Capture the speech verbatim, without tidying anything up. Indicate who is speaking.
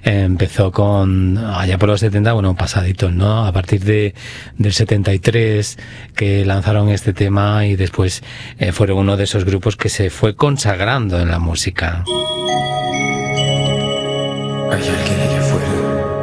Speaker 1: empezó con, allá por los setenta, bueno, pasaditos, ¿no? A partir de del setenta y tres que lanzaron este tema y después eh, fueron uno de esos grupos que se fue consagrando en la música.
Speaker 2: Hay alguien allá afuera.